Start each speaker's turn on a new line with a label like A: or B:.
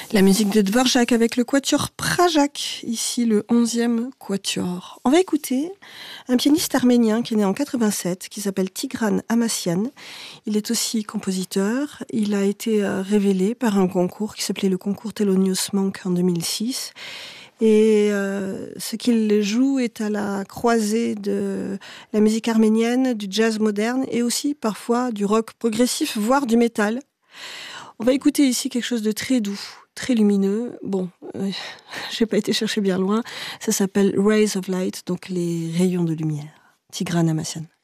A: La musique de Dvorak avec le quatuor Prajak, ici le 11e quatuor. On va écouter un pianiste arménien qui est né en 87, qui s'appelle Tigran Amassian. Il est aussi compositeur. Il a été révélé par un concours qui s'appelait le concours Thelonious Monk en 2006. Et ce qu'il joue est à la croisée de la musique arménienne, du jazz moderne et aussi parfois du rock progressif, voire du métal. On va écouter ici quelque chose de très doux, très lumineux. Bon, j'ai pas été chercher bien loin. Ça s'appelle Rays of Light, donc les rayons de lumière. Tigran Amassian.